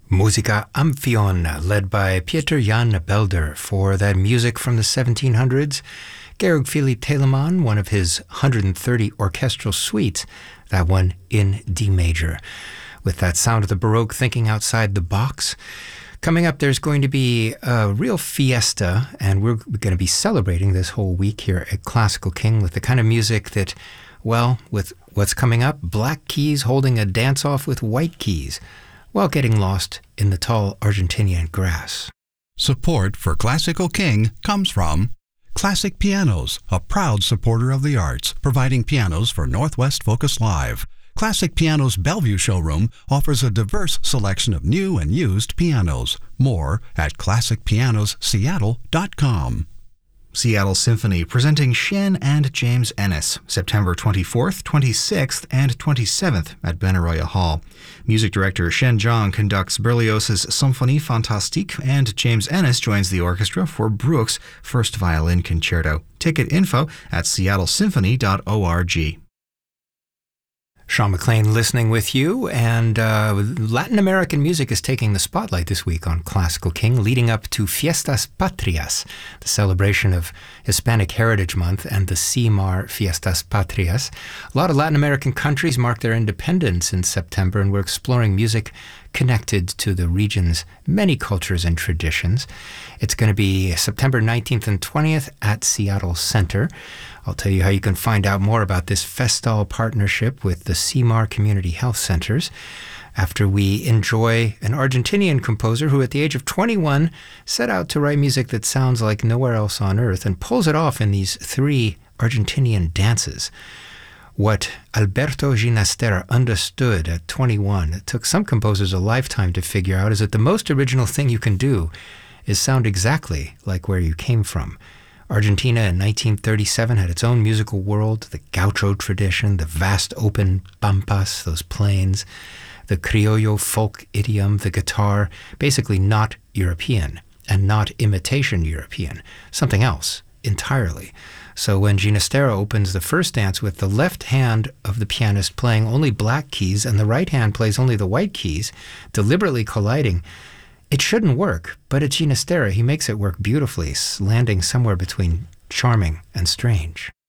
Musica Amphion, led by Pieter Jan Belder for that music from the 1700s. Georg Philipp Telemann, one of his 130 orchestral suites, that one in D major. With that sound of the Baroque thinking outside the box. Coming up, there's going to be a real fiesta, and we're going to be celebrating this whole week here at Classical King with the kind of music that, well, with what's coming up, black keys holding a dance-off with white keys, while getting lost in the tall Argentinian grass. Support for Classical King comes from Classic Pianos, a proud supporter of the arts, providing pianos for Northwest Focus Live. Classic Pianos Bellevue showroom offers a diverse selection of new and used pianos. More at classicpianosseattle.com. Seattle Symphony presenting Shen and James Ennis, September 24th, 26th, and 27th at Benaroya Hall. Music director Shen Zhang conducts Berlioz's Symphonie Fantastique, and James Ennis joins the orchestra for Bruch's First Violin Concerto. Ticket info at seattlesymphony.org. Sean McLean listening with you, and Latin American music is taking the spotlight this week on Classical King, leading up to Fiestas Patrias, the celebration of Hispanic Heritage Month, and the CIMAR Fiestas Patrias. A lot of Latin American countries mark their independence in September, and we're exploring music connected to the region's many cultures and traditions. It's going to be September 19th and 20th at Seattle Center. I'll tell you how you can find out more about this Festal partnership with the CIMAR Community Health Centers after we enjoy an Argentinian composer who at the age of 21 set out to write music that sounds like nowhere else on earth and pulls it off in these 3 Argentinian dances. What Alberto Ginastera understood at 21, it took some composers a lifetime to figure out, is that the most original thing you can do is sound exactly like where you came from. Argentina in 1937 had its own musical world, the gaucho tradition, the vast open pampas, those plains, the criollo folk idiom, the guitar, basically not European and not imitation European, something else entirely. So when Ginastera opens the first dance with the left hand of the pianist playing only black keys and the right hand plays only the white keys, deliberately colliding, it shouldn't work, but it's Ginastera. He makes it work beautifully, landing somewhere between charming and strange.